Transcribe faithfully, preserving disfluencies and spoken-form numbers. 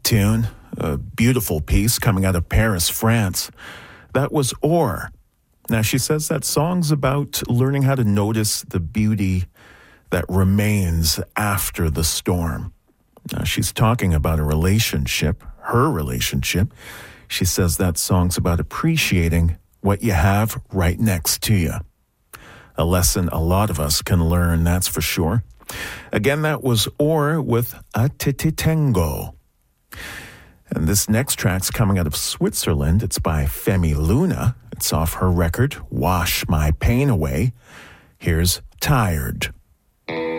tune, a beautiful piece coming out of Paris, France. That was Or. Now, she says that song's about learning how to notice the beauty that remains after the storm. Now, she's talking about a relationship, her relationship. She says that song's about appreciating what you have right next to you. A lesson a lot of us can learn, that's for sure. Again, that was Or with Atititengo. And this next track's coming out of Switzerland. It's by Femi Luna. It's off her record, Wash My Pain Away. Here's Tired.